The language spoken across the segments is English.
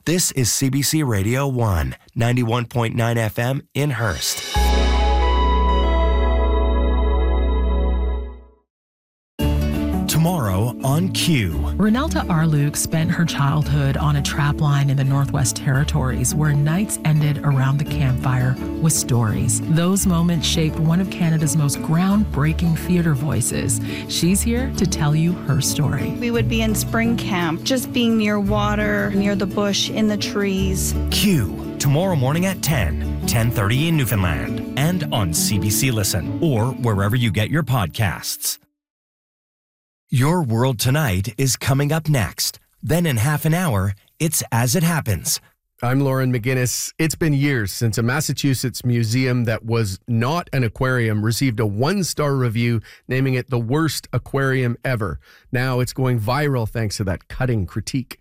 This is CBC Radio 1, 91.9 FM in Hearst. Tomorrow on Q. Renelta Arluke spent her childhood on a trapline in the Northwest Territories where nights ended around the campfire with stories. Those moments shaped one of Canada's most groundbreaking theatre voices. She's here to tell you her story. We would be in spring camp, just being near water, near the bush, in the trees. Q, tomorrow morning at 10:30 in Newfoundland, and on CBC Listen, or wherever you get your podcasts. Your World Tonight is coming up next. Then in half an hour, it's As It Happens. I'm Lauren McGinnis. It's been years since a Massachusetts museum that was not an aquarium received a 1-star review, naming it the worst aquarium ever. Now it's going viral thanks to that cutting critique.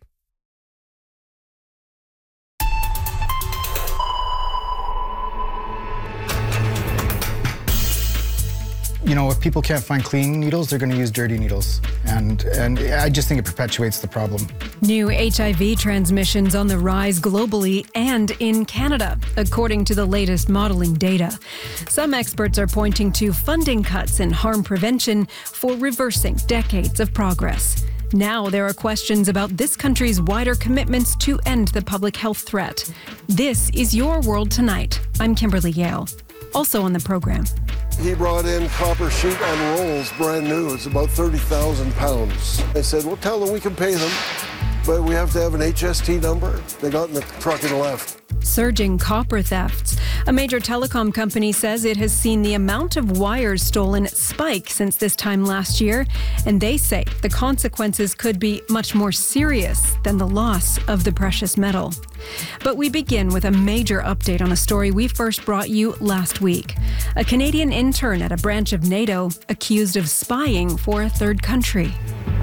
You know, if people can't find clean needles, they're going to use dirty needles. And I just think it perpetuates the problem. New HIV transmissions on the rise globally and in Canada, according to the latest modeling data. Some experts are pointing to funding cuts in harm prevention for reversing decades of progress. Now there are questions about this country's wider commitments to end the public health threat. This is Your World Tonight. I'm Kimberly Yale. Also on the program. He brought in copper sheet on rolls, brand new. It's about 30,000 pounds. I said, well, tell them we can pay them, but we have to have an HST number. They got in the truck and left. Surging copper thefts. A major telecom company says it has seen the amount of wires stolen spike since this time last year, and they say the consequences could be much more serious than the loss of the precious metal. But we begin with a major update on a story we first brought you last week. A Canadian intern at a branch of NATO accused of spying for a third country.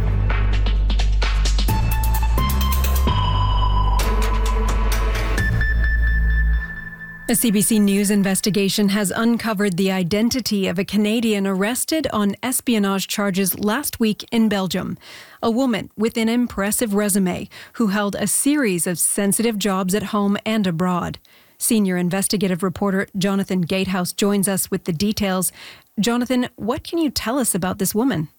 A CBC News investigation has uncovered the identity of a Canadian arrested on espionage charges last week in Belgium. A woman with an impressive resume who held a series of sensitive jobs at home and abroad. Senior investigative reporter Jonathan Gatehouse joins us with the details. Jonathan, what can you tell us about this woman?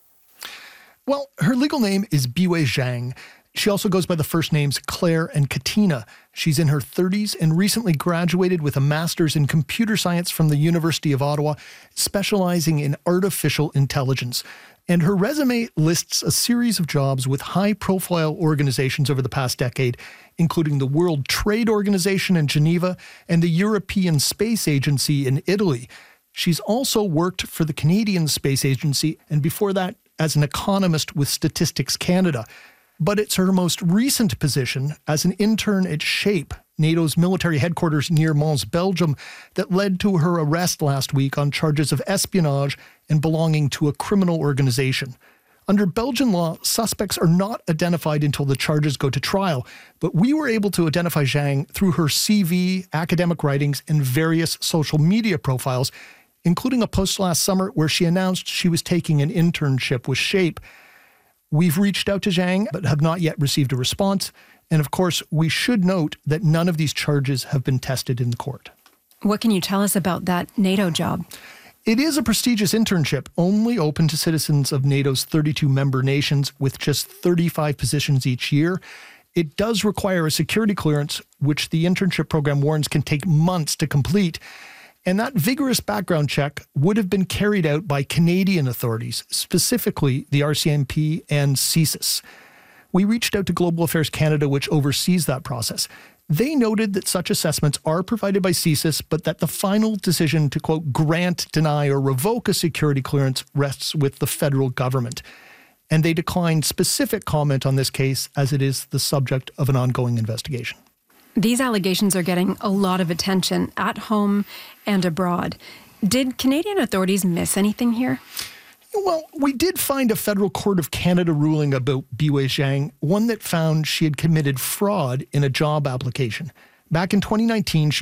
Well, her legal name is Biwei Zhang. She also goes by the first names Claire and Katina. She's in her 30s and recently graduated with a master's in computer science from the University of Ottawa, specializing in artificial intelligence. And her resume lists a series of jobs with high-profile organizations over the past decade, including the World Trade Organization in Geneva and the European Space Agency in Italy. She's also worked for the Canadian Space Agency, and before that, as an economist with Statistics Canada. But it's her most recent position as an intern at SHAPE, NATO's military headquarters near Mons, Belgium, that led to her arrest last week on charges of espionage and belonging to a criminal organization. Under Belgian law, suspects are not identified until the charges go to trial, but we were able to identify Zhang through her CV, academic writings, and various social media profiles, including a post last summer where she announced she was taking an internship with SHAPE. We've reached out to Zhang, but have not yet received a response. And of course, we should note that none of these charges have been tested in the court. What can you tell us about that NATO job? It is a prestigious internship, only open to citizens of NATO's 32 member nations with just 35 positions each year. It does require a security clearance, which the internship program warns can take months to complete. And that vigorous background check would have been carried out by Canadian authorities, specifically the RCMP and CSIS. We reached out to Global Affairs Canada, which oversees that process. They noted that such assessments are provided by CSIS, but that the final decision to, quote, grant, deny, or revoke a security clearance rests with the federal government. And they declined specific comment on this case as it is the subject of an ongoing investigation. These allegations are getting a lot of attention at home and abroad. Did Canadian authorities miss anything here? Well, we did find a Federal Court of Canada ruling about Biwei Zhang, one that found she had committed fraud in a job application. Back in 2019, she